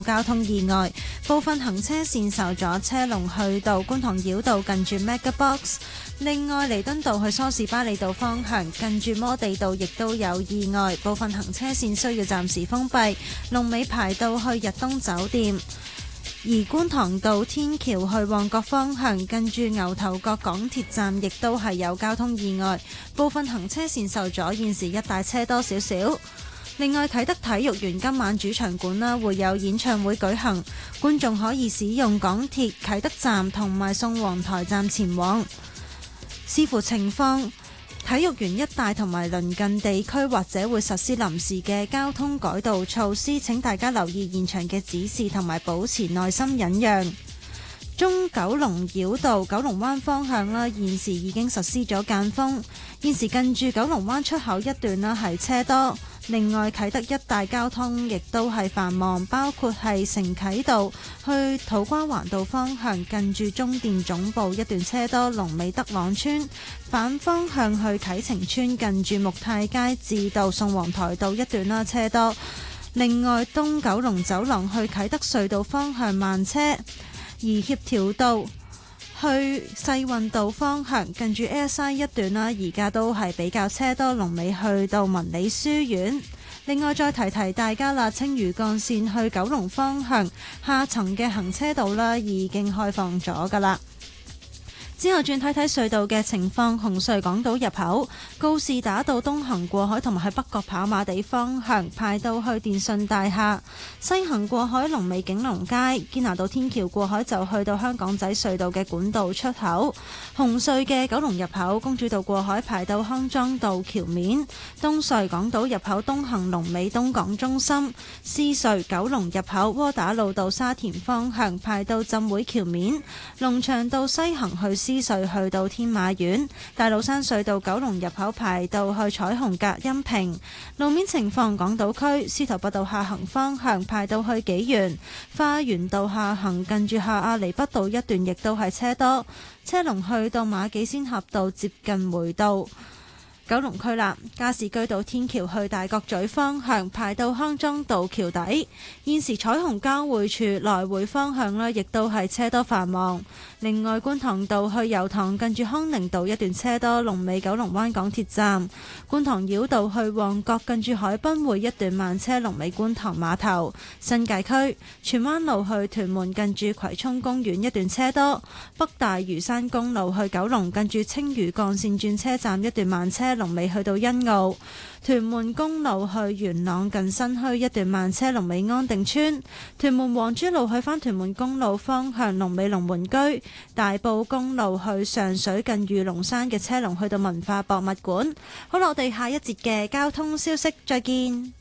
交通意外，部分行車線受阻，車龍去到觀塘繞道近住 MegaBox。另外，彌敦道去梳士巴利道方向近住摩地道亦都有意外，部分行車線需要暫時封閉，龍尾排到去日東酒店。而觀塘道天橋去旺角方向近住牛頭角港鐵站亦都係有交通意外，部分行車線受阻，現時一帶車多少少。另外，啟德體育園今晚主場館啦會有演唱會舉行，觀眾可以使用港鐵啟德站同埋宋皇臺站前往。視乎情況，體育園一帶同埋鄰近地區或者會實施臨時嘅交通改道措施，請大家留意現場嘅指示同埋保持耐心忍讓。中九龍繞道九龍灣方向啦，現時已經實施咗間封，現時近住九龍灣出口一段啦係車多。另外，啟德一帶交通亦都係繁忙，包括係承啟道去土瓜灣道方向近住中電總部一段車多，龍尾德朗村；反方向去啟晴邨近住木泰街至到宋皇臺道一段啦車多。另外，東九龍走廊去啟德隧道方向慢車，而協調道去世運道方向近住 ASI 一段啦，而家都係比較車多，龍尾去到文理書院。另外再提提大家啦，青嶼幹線去九龍方向下層嘅行車道啦已經開放咗㗎啦。之後轉睇睇隧道嘅情況，紅隧港島入口告士打道東行過海同埋去北角跑馬地方向排到去電訊大廈，西行過海龍尾景隆街，堅拿道天橋過海就去到香港仔隧道嘅管道出口。紅隧嘅九龍入口公主道過海排到康莊道橋面，東隧港島入口東行龍尾東港中心，獅隧九龍入口窩打老道沙田方向排到浸會橋面，龍翔道西行去獅隧去到天馬苑，大老山隧道九龍入口排到去彩虹隔音屏。路面情況，港島區司徒拔道下行方向排到去紀元，花園道下行近住下亞厘畢道一段亦都係車多，車龍去到馬己仙峽道接近梅道。九龍區啦，加士居道天橋去大角咀方向排到康莊道橋底，現時彩虹交匯處來回方向呢亦都係車多繁忙。另外，觀塘道去油塘近住康寧道一段車多，龍尾九龍灣港鐵站；觀塘繞道去旺角近住海濱會一段慢車，龍尾觀塘碼頭。新界區荃灣路去屯門近住葵涌公園一段車多，北大嶼山公路去九龍近住青嶼幹線轉車站一段慢車，龍尾去到欣澳。屯門公路去元朗近新墟一段慢車，龍尾安定村。屯門黃珠路去返屯門公路方向，龍尾龍門居。大埔公路去上水近御龍山嘅車龍去到文化博物館。好啦，我哋下一節嘅交通消息再見。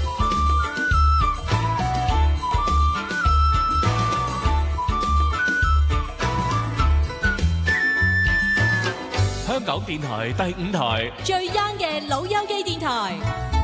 香港電台第5台最 young 嘅老友記電台。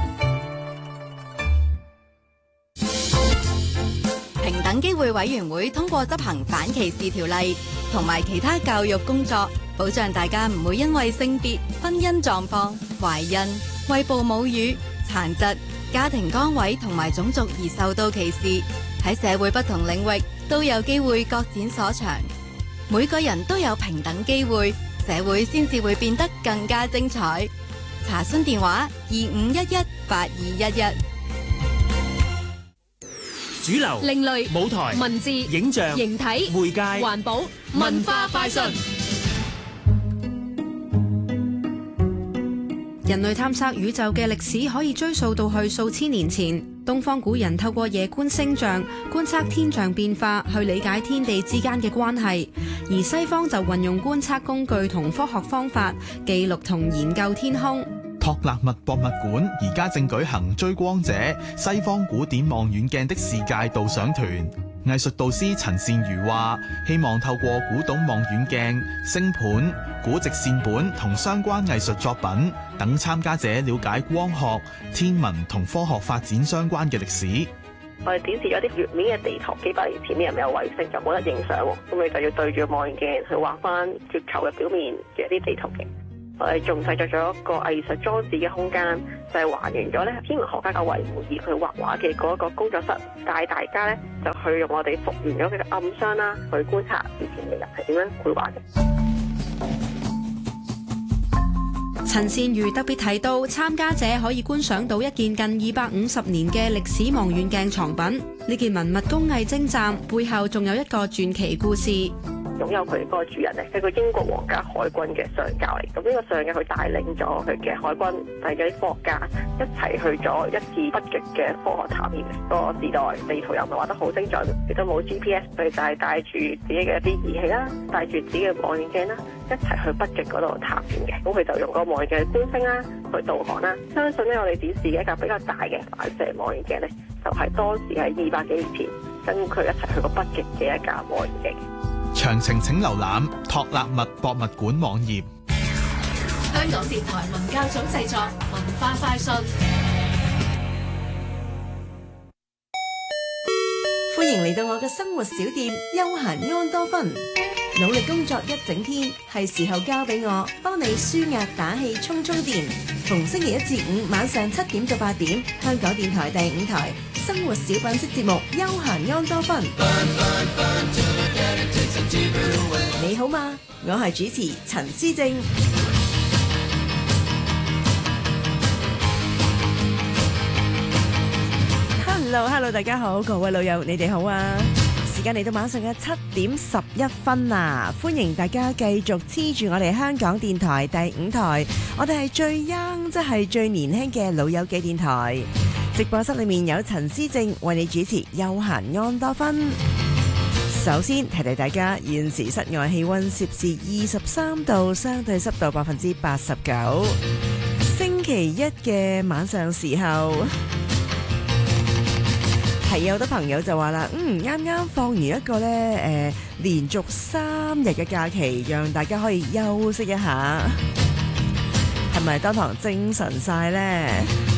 平等機會委員會通過執行反歧視條例同埋其他教育工作，保障大家唔會因為性別、婚姻狀況、懷孕、餵哺母乳、殘疾、家庭崗位同埋種族而受到歧視。喺社會不同領域都有機會各展所長，每個人都有平等機會，社會先至會變得更加精彩。查詢電話25118211。 主流、 另類、 舞台、 文字、 影像、 形體、 媒介、 環保、文化快訊。 人類探索宇宙嘅歷史可以追溯到去數千年前。東方古人透過夜觀星象，觀測天象變化，去理解天地之間嘅關係；而西方就運用觀測工具同科學方法，記錄同研究天空。 托勒密博物館而家正舉行追光者西方古典望遠鏡的世界導賞團。藝術導師陳善如話，希望透過古董望遠鏡、星盤、古籍線本同相關藝術作品等，參加者了解光學、天文同科學發展相關嘅歷史。 我哋展示咗啲月面嘅地圖，幾百年前啲人有衛星就冇得影相，咁你就要對住望遠鏡去畫翻月球嘅表面嘅一啲地圖嘅。 我哋仲製作咗一個藝術裝置嘅空間，就係還原咗咧天文學家嘅維護爾佢畫畫嘅嗰一個工作室，帶大家咧就去用我哋復原咗佢嘅暗箱啦，去觀察以前嘅人係點樣繪畫嘅。 陳善如特別提到，參加者可以觀賞到一件近250年嘅歷史望遠鏡藏品。呢件文物工藝精湛，背後仲有一個傳奇故事。 擁有佢嗰個主人咧係個英國皇家海軍嘅上校嚟，咁呢個上校佢帶領咗佢嘅海軍，帶咗啲科學家一齊去咗一次北極嘅科學探險。個時代地圖又唔係畫得好精準，亦都冇 GPS， 佢就係帶住自己嘅一啲儀器啦，帶住自己嘅望遠鏡啦，一齊去北極嗰度探險嘅。咁佢就用個望遠鏡觀星啦，去導航啦。相信咧我哋展示嘅一架比較大嘅反射望遠鏡咧，就係當時喺200幾年前跟佢一齊去過北極嘅一架望遠鏡。 詳情請瀏覽托勒密博物館網頁。 香港電台文教組製作文化快訊。 歡迎嚟到我嘅生活小店休閒安多芬。努力工作一整天，係時候交俾我幫你舒壓打氣充電。逢星期一至五晚上7點到8點，香港電台第5台生活小品式節目休閒安多芬。你好嘛？我係主持陳思正。Hello， 大家好，各位老友，你哋好啊！時間嚟到晚上嘅7點11分啊！歡迎大家繼續黐住我哋香港電台第5台，我哋係最 young， 即係最年輕嘅老友記電台。直播室裏面有陳思正為你主持休閒安多芬。首先提提大家，現時室外氣溫攝氏23度，相對濕度89%。星期一嘅晚上時候，係有好多朋友就話啦，啱啱放完一個咧，連續3日嘅假期，讓大家可以休息一下，係咪當堂精神晒呢？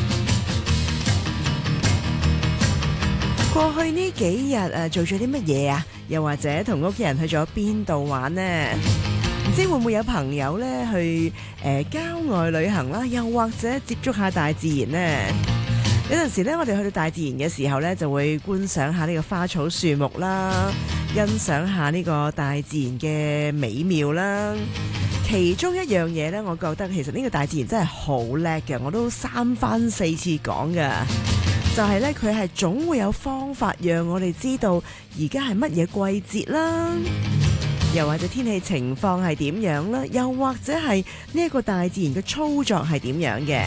過去呢幾日做咗啲乜嘢啊？又或者同屋企人去咗邊度玩呢？唔知會唔會有朋友咧去郊外旅行啦？又或者接觸下大自然呢？有陣時咧，我哋去到大自然嘅時候咧，就會觀賞下呢個花草樹木啦，欣賞下呢個大自然嘅美妙啦。其中一樣嘢咧，我覺得其實呢個大自然真係好叻嘅，我都3番4次講㗎。就係咧，佢係總會有方法讓我哋知道而家係乜嘢季節啦，又或者天氣情況係點樣啦，又或者係呢一個大自然嘅操作係點樣嘅。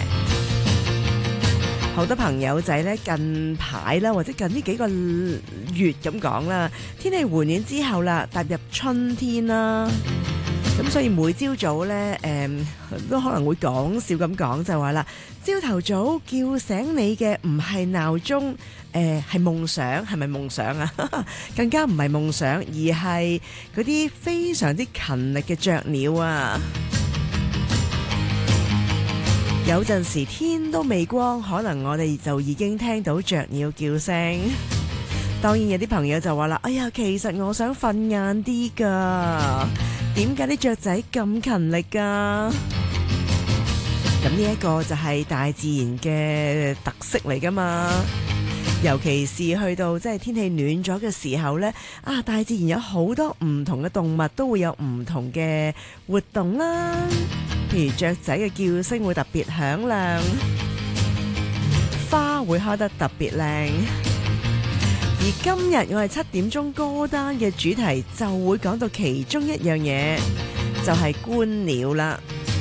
好多朋友仔咧近排啦，或者近呢幾個月咁講啦，天氣回暖之後啦，踏入春天啦。咁所以每朝早咧，都可能會講笑咁講，就話啦，朝頭早叫醒你嘅唔係鬧鐘，係夢想，係咪夢想啊？更加唔係夢想，而係嗰啲非常之勤力嘅雀鳥啊！有陣時天都未光，可能我哋就已經聽到雀鳥叫聲。當然有啲朋友就話啦，哎呀，其實我想瞓晏啲㗎。點解啲雀仔咁勤力㗎？咁呢一個就係大自然嘅特色嚟㗎嘛。尤其是去到即係天氣暖咗嘅時候呢，大自然有好多唔同嘅動物都會有唔同嘅活動啦。譬如雀仔嘅叫聲會特別響亮，花會開得特別靚。而今日我哋7點鐘歌單嘅主題就會講到其中一樣嘢，就係觀鳥啦。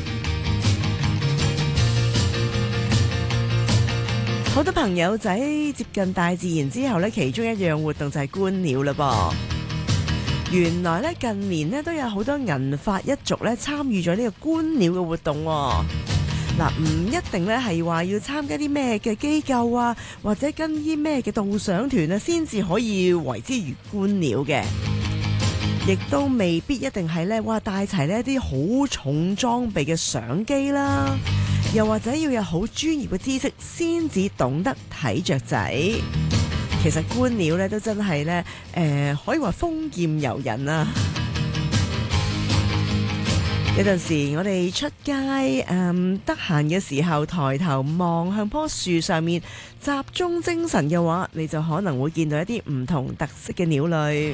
好多朋友仔接近大自然之後呢，其中一樣活動就係觀鳥啦噃。原來呢，近年呢都有好多銀髮一族呢參與咗呢個觀鳥嘅活動喎。嗱，唔一定咧係話要參加啲咩嘅機構啊，或者跟啲咩嘅導賞團啊，先至可以為之如觀鳥嘅，亦都未必一定係咧，哇帶齊呢一啲好重裝備嘅相機啦，又或者要有好專業嘅知識先至懂得睇雀仔。其實觀鳥咧都真係咧，可以話豐儉由人啊！ 有陣時我哋出街得閒嘅時候，抬頭望向棵樹上面，集中精神嘅話，你就可能會見到一啲唔同特色嘅鳥類。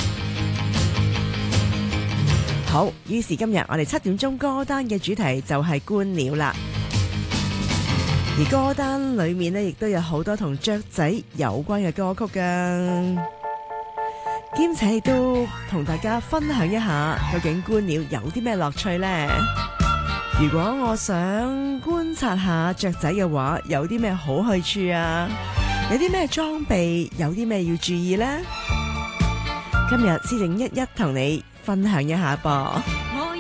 好，於是今日我哋7點鐘歌單嘅主題就係觀鳥啦。而歌單裏面呢，亦都有好多同雀仔有關嘅歌曲㗎。兼且亦都同大家分享一下，究竟觀鳥有啲咩樂趣呢？如果我想觀察下雀仔嘅話，有啲咩好去處啊？有啲咩裝備？有啲咩要注意呢？今日思靜一一同你分享一下噃。